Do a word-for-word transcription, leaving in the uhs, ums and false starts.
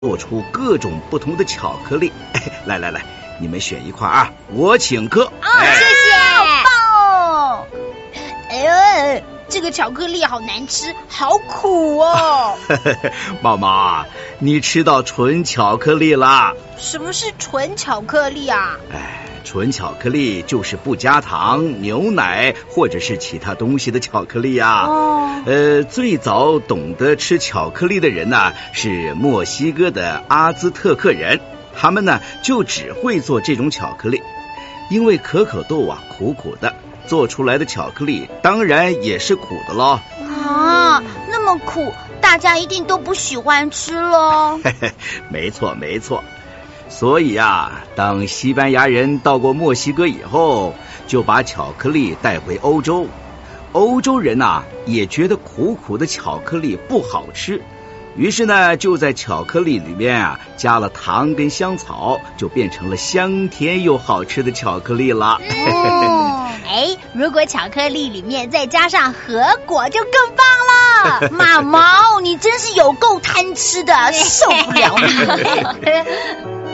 做出各种不同的巧克力。来来来，你们选一块啊，我请客。 哦，谢谢，好棒哦！哎呦，这个巧克力好难吃，好苦哦。 妈妈，你吃到纯巧克力啦？ 什么是纯巧克力啊？ 哎，纯巧克力就是不加糖、牛奶或者是其他东西的巧克力啊。 哦， 呃，最早懂得吃巧克力的人呢，是墨西哥的阿兹特克人，他们呢就只会做这种巧克力，因为可可豆啊苦苦的，做出来的巧克力当然也是苦的咯。 啊，那么苦，大家一定都不喜欢吃咯。 没错没错。所以啊，当西班牙人到过墨西哥以后，就把巧克力带回欧洲。欧洲人啊，也觉得苦苦的巧克力不好吃，于是呢，就在巧克力里面啊加了糖跟香草，就变成了香甜又好吃的巧克力了。 哦，哎，如果巧克力里面再加上核果，就更棒了。马毛，你真是有够贪吃的，受不了你。